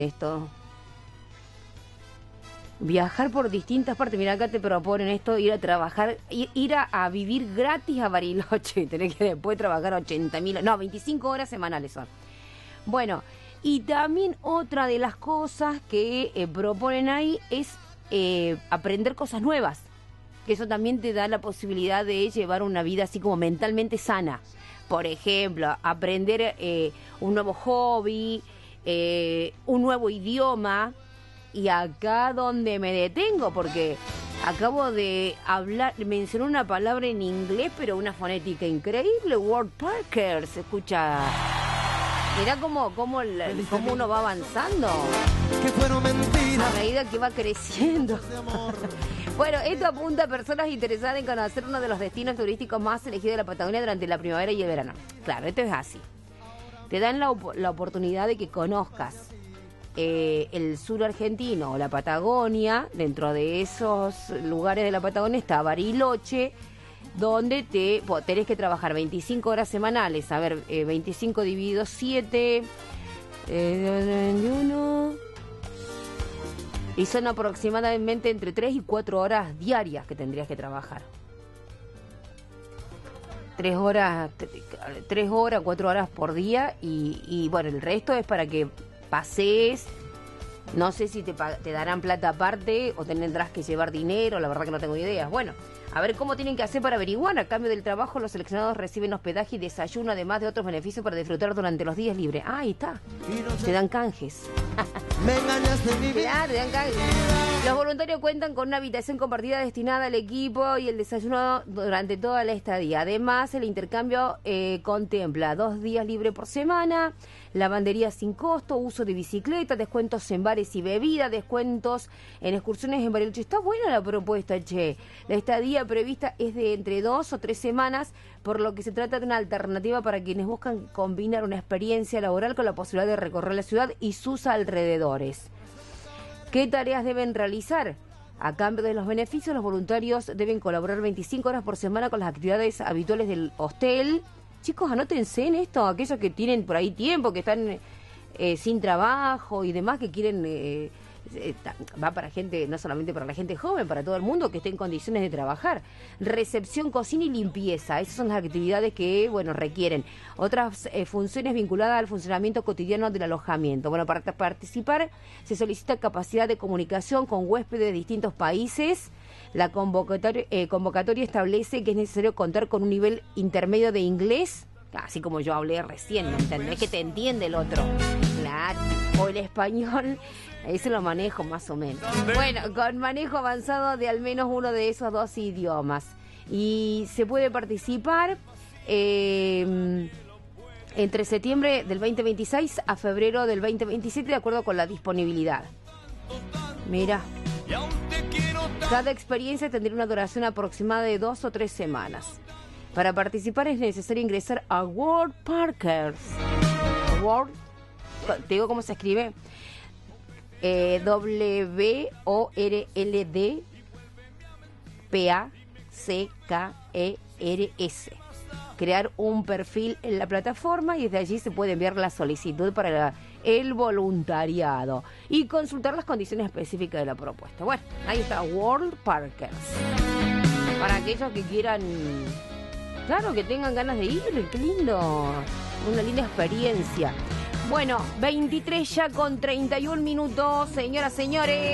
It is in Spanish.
Esto. Viajar por distintas partes. Mira, acá te proponen esto, ir a trabajar, ir a vivir gratis a Bariloche. Tenés que después trabajar 80.000, no, 25 horas semanales son. Bueno, y también otra de las cosas que proponen ahí es aprender cosas nuevas. Que eso también te da la posibilidad de llevar una vida así como mentalmente sana. Por ejemplo, aprender un nuevo hobby, un nuevo idioma. Y acá donde me detengo, porque acabo de mencioné una palabra en inglés, pero una fonética increíble. Word Parker, se escucha. Mirá cómo uno va avanzando. Que fueron mentiras. A medida que va creciendo. Bueno, esto apunta a personas interesadas en conocer uno de los destinos turísticos más elegidos de la Patagonia durante la primavera y el verano. Claro, esto es así. Te dan la oportunidad de que conozcas el sur argentino o la Patagonia. Dentro de esos lugares de la Patagonia está Bariloche, donde tenés que trabajar 25 horas semanales. A ver, 25 dividido 7, 21, y son aproximadamente entre 3 y 4 horas diarias que tendrías que trabajar. 3 horas, 4 horas por día, y bueno, el resto es para que pasees. No sé si te darán plata aparte o tendrás que llevar dinero, la verdad que no tengo ideas. Bueno, a ver cómo tienen que hacer para averiguar. A cambio del trabajo, los seleccionados reciben hospedaje y desayuno, además de otros beneficios para disfrutar durante los días libres. Ah, ahí está. Te dan canjes. Me engañaste, mi vida. Claro, te dan canjes. Los voluntarios cuentan con una habitación compartida destinada al equipo y el desayuno durante toda la estadía. Además, el intercambio contempla 2 días libres por semana, lavandería sin costo, uso de bicicleta, descuentos en bares y bebidas, descuentos en excursiones en Bariloche. Está buena la propuesta, che. La estadía prevista es de entre 2 o 3 semanas, por lo que se trata de una alternativa para quienes buscan combinar una experiencia laboral con la posibilidad de recorrer la ciudad y sus alrededores. ¿Qué tareas deben realizar? A cambio de los beneficios, los voluntarios deben colaborar 25 horas por semana con las actividades habituales del hostel. Chicos, anótense en esto, aquellos que tienen por ahí tiempo, que están sin trabajo y demás, que quieren... va para gente, no solamente para la gente joven, para todo el mundo que esté en condiciones de trabajar. Recepción, cocina y limpieza, esas son las actividades que, bueno, requieren. Otras funciones vinculadas al funcionamiento cotidiano del alojamiento. Bueno, para participar se solicita capacidad de comunicación con huéspedes de distintos países. La convocatoria establece que es necesario contar con un nivel intermedio de inglés, así como yo hablé recién, ¿me entendés? Que te entiende el otro. Claro. O el español, ese lo manejo más o menos. Bueno, con manejo avanzado de al menos uno de esos 2 idiomas. Y se puede participar entre septiembre del 2026 a febrero del 2027, de acuerdo con la disponibilidad. Mira. Cada experiencia tendrá una duración aproximada de 2 o 3 semanas. Para participar es necesario ingresar a Word Parkers. Word, te digo cómo se escribe. WORLDPACKERS. Crear un perfil en la plataforma y desde allí se puede enviar la solicitud para el voluntariado y consultar las condiciones específicas de la propuesta. Bueno, ahí está Word Parkers. Para aquellos que quieran, claro, que tengan ganas de ir, qué lindo, una linda experiencia. Bueno, 23 ya con 31 minutos, señoras, señores.